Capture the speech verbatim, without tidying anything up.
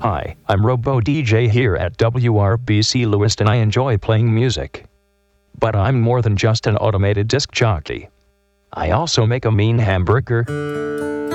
Hi, I'm Robo D J here at W R B C Lewiston. I enjoy playing music. But I'm more than just an automated disc jockey. I also make a mean hamburger.